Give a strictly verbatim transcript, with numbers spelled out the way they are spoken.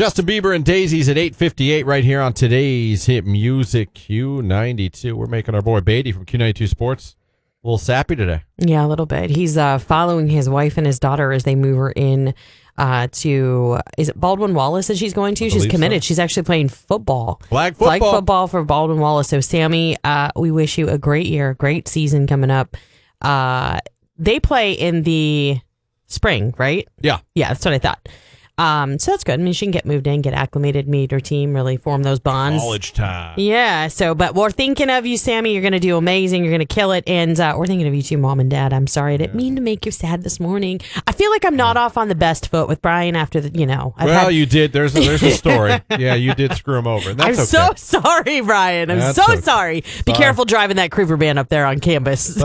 Justin Bieber and Daisies at eight fifty-eight right here on today's hit music Q ninety-two. We're making our boy Beatty from Q ninety-two Sports a little sappy today. Yeah, a little bit. He's uh, following his wife and his daughter as they move her in uh, to, is it Baldwin Wallace that she's going to? I She's committed. so. She's actually playing football. Flag football. Flag football for Baldwin Wallace. So, Sammy, uh, we wish you a great year, great season coming up. Uh, they play in the spring, right? Yeah. Yeah, that's what I thought. Um, so that's good. I mean, she can get moved in, get acclimated, meet her team, really form those bonds. College time. Yeah. So, but we're thinking of you, Sammy. You're going to do amazing. You're going to kill it. And uh, we're thinking of you too, Mom and Dad. I'm sorry. I didn't mean to make you sad this morning. I feel like I'm not off on the best foot with Brian after the, you know. I've well, had... you did. There's a, there's a story. Yeah, you did screw him over. And that's I'm okay. so sorry, Brian. I'm That's so okay. sorry. Be Sorry. careful driving that creeper van up there on campus.